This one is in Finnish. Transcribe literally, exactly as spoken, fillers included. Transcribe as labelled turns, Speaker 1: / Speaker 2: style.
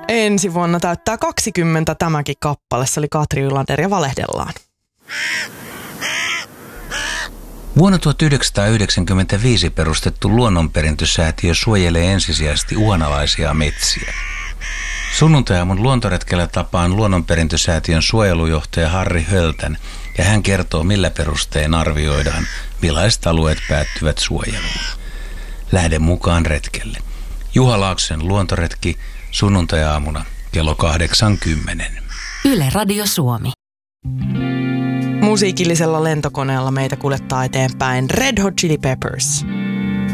Speaker 1: Ensi vuonna täyttää kaksikymmentä tämäkin kappale. Se oli Katri Ylander ja Valehdellaan.
Speaker 2: Vuonna tuhatyhdeksänsataayhdeksänkymmentäviisi perustettu luonnonperintösäätiö suojelee ensisijaisesti uhanalaisia metsiä. Sunnuntai-aamun luontoretkellä tapaan luonnonperintösäätiön suojelujohtaja Harri Höltän ja hän kertoo, millä perustein arvioidaan, millaiset alueet päättyvät suojeluun. Lähde mukaan retkelle. Juha Laaksosen luontoretki sunnuntai-aamuna kello kahdeksankymmentä.
Speaker 3: Yle Radio Suomi.
Speaker 1: Musiikillisella lentokoneella meitä kuljettaa eteenpäin Red Hot Chili Peppers.